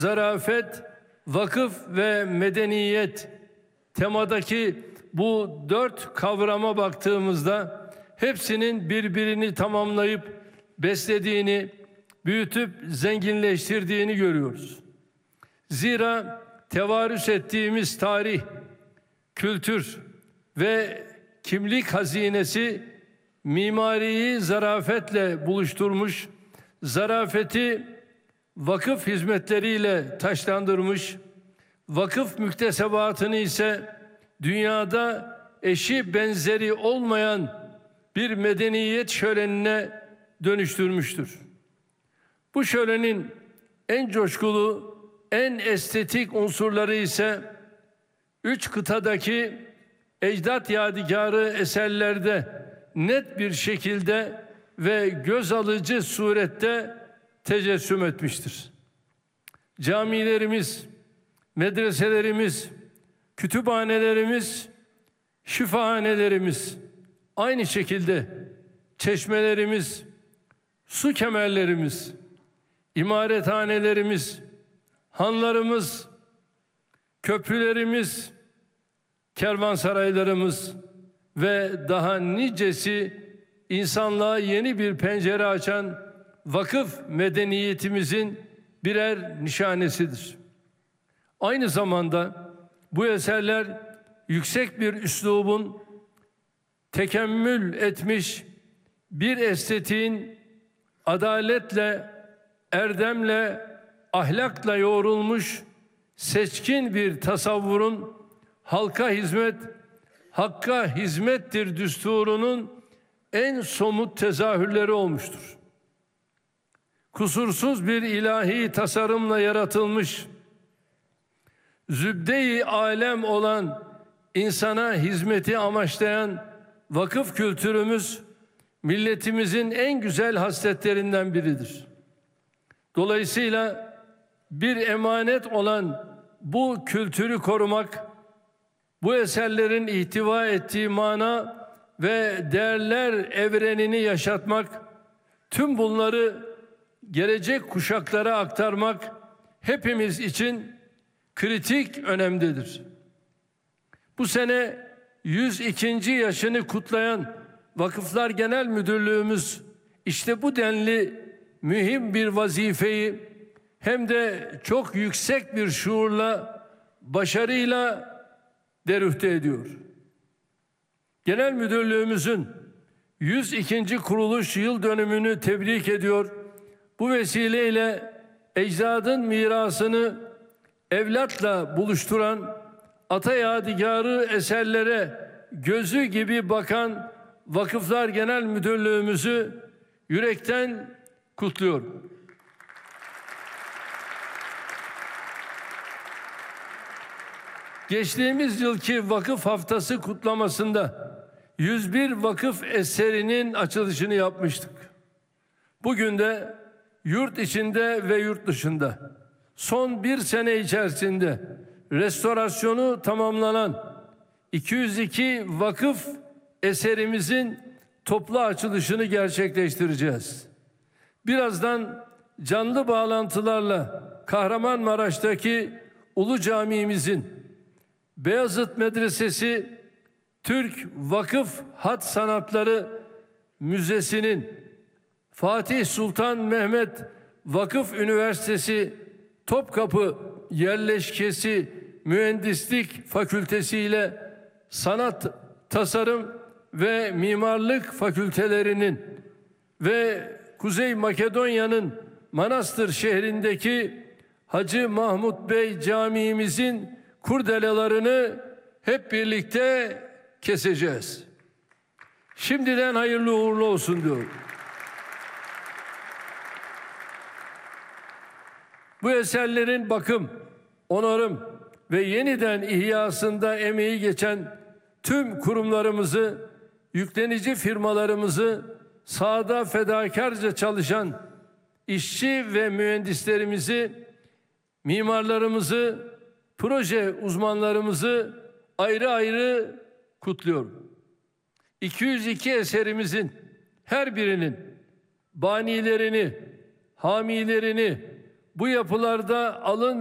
zarafet, vakıf ve medeniyet temadaki bu 4 kavrama baktığımızda hepsinin birbirini tamamlayıp beslediğini, büyütüp zenginleştirdiğini görüyoruz. Zira tevarüs ettiğimiz tarih, kültür ve kimlik hazinesi mimariyi zarafetle buluşturmuş, zarafeti vakıf hizmetleriyle taşlandırmış, vakıf müktesebatını ise dünyada eşi benzeri olmayan bir medeniyet şölenine dönüştürmüştür. Bu şölenin en coşkulu, en estetik unsurları ise 3 kıtadaki ecdat yadigarı eserlerde net bir şekilde ve göz alıcı surette tecessüm etmiştir. Camilerimiz, medreselerimiz, kütüphanelerimiz, şifahanelerimiz, aynı şekilde çeşmelerimiz, su kemerlerimiz, imarethanelerimiz, hanlarımız, köprülerimiz, kervansaraylarımız ve daha nicesi insanlığa yeni bir pencere açan vakıf medeniyetimizin birer nişanesidir. Aynı zamanda bu eserler yüksek bir üslubun tekemmül etmiş bir estetiğin adaletle, erdemle, ahlakla yoğrulmuş seçkin bir tasavvurun halka hizmet, hakka hizmettir düsturunun en somut tezahürleri olmuştur. Kusursuz bir ilahi tasarımla yaratılmış, zübde-i alem olan insana hizmeti amaçlayan vakıf kültürümüz, milletimizin en güzel hasletlerinden biridir. Dolayısıyla bir emanet olan bu kültürü korumak, bu eserlerin ihtiva ettiği mana ve değerler evrenini yaşatmak, tüm bunları gelecek kuşaklara aktarmak hepimiz için kritik önemdedir. Bu sene 102. yaşını kutlayan Vakıflar Genel Müdürlüğümüz işte bu denli mühim bir vazifeyi hem de çok yüksek bir şuurla, başarıyla derüfte ediyor. Genel Müdürlüğümüzün 102. kuruluş yıl dönümünü tebrik ediyor. Bu vesileyle ecdadın mirasını evlatla buluşturan, ata yadigarı eserlere gözü gibi bakan Vakıflar Genel Müdürlüğümüzü yürekten kutluyorum. Geçtiğimiz yılki Vakıf Haftası kutlamasında 101 vakıf eserinin açılışını yapmıştık. Bugün de yurt içinde ve yurt dışında son bir sene içerisinde restorasyonu tamamlanan 202 vakıf eserimizin toplu açılışını gerçekleştireceğiz. Birazdan canlı bağlantılarla Kahramanmaraş'taki Ulu Camimizin, Beyazıt Medresesi Türk Vakıf Hat Sanatları Müzesi'nin, Fatih Sultan Mehmet Vakıf Üniversitesi Topkapı Yerleşkesi Mühendislik Fakültesi ile Sanat, Tasarım ve Mimarlık Fakültelerinin ve Kuzey Makedonya'nın Manastır şehrindeki Hacı Mahmut Bey Camiimizin kurdelalarını hep birlikte keseceğiz. Şimdiden hayırlı uğurlu olsun diyorum. Bu eserlerin bakım, onarım ve yeniden ihyasında emeği geçen tüm kurumlarımızı, yüklenici firmalarımızı, sahada fedakarca çalışan işçi ve mühendislerimizi, mimarlarımızı, proje uzmanlarımızı ayrı ayrı kutluyorum. 202 eserimizin her birinin banilerini, hamilerini, bu yapılarda alın